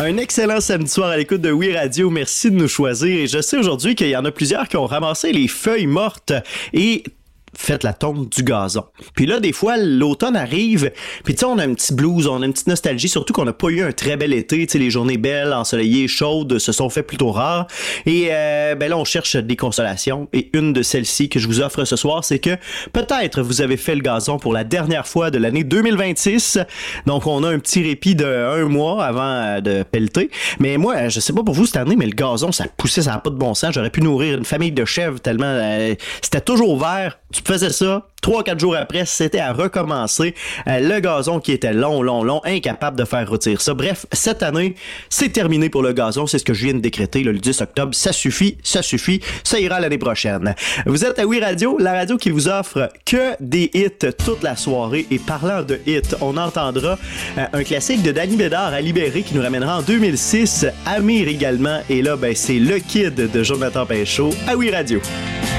Un excellent samedi soir à l'écoute de Oui Radio. Merci de nous choisir. Et je sais aujourd'hui qu'il y en a plusieurs qui ont ramassé les feuilles mortes et faites la tonte du gazon. Puis là, des fois, l'automne arrive, puis tu sais, on a un petit blues, on a une petite nostalgie, surtout qu'on n'a pas eu un très bel été, tu sais, les journées belles, ensoleillées, chaudes, se sont fait plutôt rares. Et ben là, on cherche des consolations, et une de celles-ci que je vous offre ce soir, c'est que peut-être vous avez fait le gazon pour la dernière fois de l'année 2026, donc on a un petit répit de 1 mois avant de pelleter. Mais moi, je sais pas pour vous cette année, mais le gazon, ça poussait, ça n'a pas de bon sens. J'aurais pu nourrir une famille de chèvres tellement c'était toujours vert. Tu faisais ça, 3-4 jours après, c'était à recommencer. Le gazon qui était long, incapable de faire rôtir ça. Bref, cette année, c'est terminé pour le gazon. C'est ce que je viens de décréter le 10 octobre. Ça suffit. Ça ira l'année prochaine. Vous êtes à Oui Radio, la radio qui vous offre que des hits toute la soirée. Et parlant de hits, on entendra un classique de Danny Bédard à Libéré qui nous ramènera en 2006. Amir également. Et là, ben, c'est Le Kid de Jonathan Pinchot à Oui Radio.